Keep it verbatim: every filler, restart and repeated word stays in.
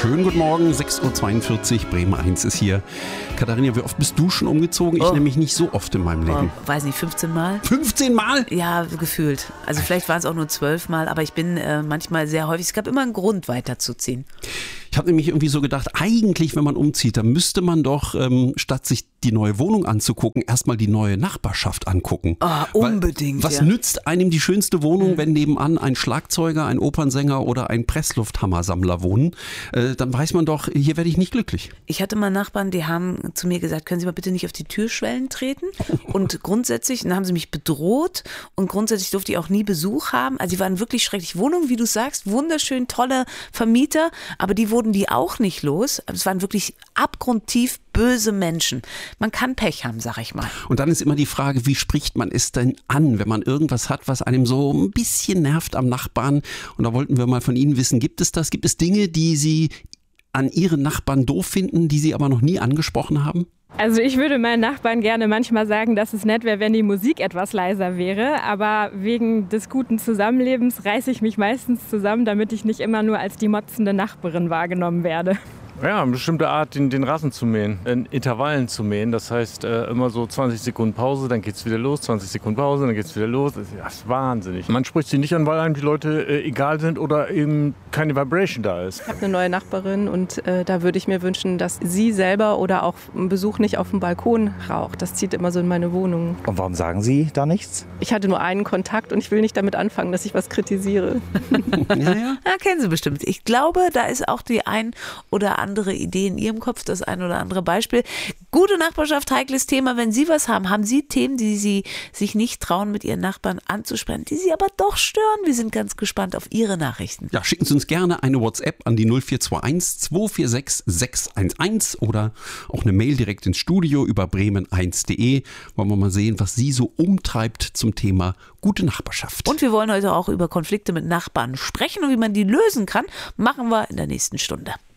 Schönen guten Morgen, sechs Uhr zweiundvierzig, Bremen eins ist hier. Katharina, wie oft bist du schon umgezogen? Ich Oh. nämlich nicht so oft in meinem Leben. Oh, weiß nicht, fünfzehn Mal? fünfzehn Mal? Ja, gefühlt. Also vielleicht waren es auch nur zwölf Mal, aber ich bin äh, manchmal sehr häufig, es gab immer einen Grund weiterzuziehen. Ich habe nämlich irgendwie so gedacht, eigentlich, wenn man umzieht, dann müsste man doch, ähm, statt sich die neue Wohnung anzugucken, erstmal die neue Nachbarschaft angucken. Ah, unbedingt, Weil, was ja. nützt einem die schönste Wohnung, wenn nebenan ein Schlagzeuger, ein Opernsänger oder ein Presslufthammersammler wohnen? Äh, dann weiß man doch, hier werde ich nicht glücklich. Ich hatte mal Nachbarn, die haben zu mir gesagt, können Sie mal bitte nicht auf die Türschwellen treten? Und grundsätzlich, dann haben sie mich bedroht und grundsätzlich durfte ich auch nie Besuch haben. Also die waren wirklich schrecklich. Wohnungen, wie du sagst, wunderschön, tolle Vermieter, aber die wurden die auch nicht los. Es waren wirklich abgrundtief böse Menschen. Man kann Pech haben, sag ich mal. Und dann ist immer die Frage, wie spricht man es denn an, wenn man irgendwas hat, was einem so ein bisschen nervt am Nachbarn? Und da wollten wir mal von Ihnen wissen, gibt es das? Gibt es Dinge, die Sie an Ihren Nachbarn doof finden, die Sie aber noch nie angesprochen haben? Also ich würde meinen Nachbarn gerne manchmal sagen, dass es nett wäre, wenn die Musik etwas leiser wäre. Aber wegen des guten Zusammenlebens reiße ich mich meistens zusammen, damit ich nicht immer nur als die motzende Nachbarin wahrgenommen werde. Ja, eine bestimmte Art, den, den Rasen zu mähen, in Intervallen zu mähen. Das heißt, äh, immer so zwanzig Sekunden Pause, dann geht's wieder los, zwanzig Sekunden Pause, dann geht's wieder los. Das ist, das ist wahnsinnig. Man spricht sie nicht an, weil einem die Leute äh, egal sind oder eben keine Vibration da ist. Ich habe eine neue Nachbarin und äh, da würde ich mir wünschen, dass sie selber oder auch ein Besuch nicht auf dem Balkon raucht. Das zieht immer so in meine Wohnung. Und warum sagen Sie da nichts? Ich hatte nur einen Kontakt und ich will nicht damit anfangen, dass ich was kritisiere. Ja, ja. Ja, kennen Sie bestimmt. Ich glaube, da ist auch die ein oder andere Idee in Ihrem Kopf, das ein oder andere Beispiel. Gute Nachbarschaft, heikles Thema. Wenn Sie was haben, haben Sie Themen, die Sie sich nicht trauen, mit Ihren Nachbarn anzusprechen, die Sie aber doch stören? Wir sind ganz gespannt auf Ihre Nachrichten. Ja, schicken Sie uns gerne eine WhatsApp an die null vier zwei eins zwei vier sechs sechs eins eins oder auch eine Mail direkt ins Studio über bremen eins punkt de. Wollen wir mal sehen, was Sie so umtreibt zum Thema gute Nachbarschaft. Und wir wollen heute auch über Konflikte mit Nachbarn sprechen und wie man die lösen kann, machen wir in der nächsten Stunde.